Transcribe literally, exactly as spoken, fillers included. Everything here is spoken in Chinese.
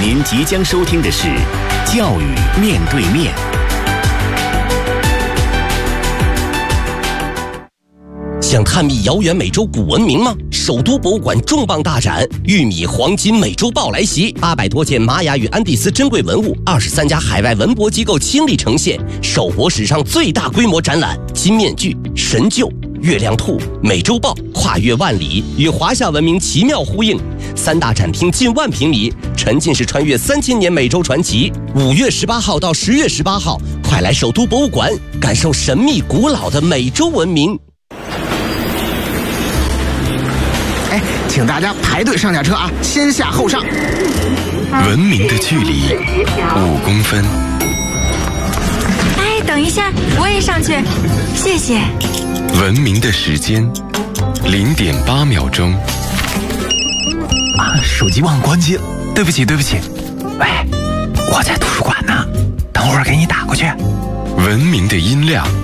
您即将收听的是《教育面对面》。 想探秘遥远美洲古文明吗？首都博物馆重磅大展“玉米黄金美洲豹”来袭，八百多件玛雅与安第斯珍贵文物，二十三家海外文博机构倾力呈现，首博史上最大规模展览。金面具、神鹫、月亮兔、美洲豹跨越万里，与华夏文明奇妙呼应。三大展厅近万平米，沉浸式穿越三千年美洲传奇。五月十八号到十月十八号，快来首都博物馆感受神秘古老的美洲文明。 哎，请大家排队上下车啊，先下后上。 文明的距离五公分。 哎，等一下，我也上去，谢谢。 文明的时间零点八秒钟。 啊，手机忘关机了，对不起对不起。喂，我在图书馆呢，等会儿给你打过去。 文明的音量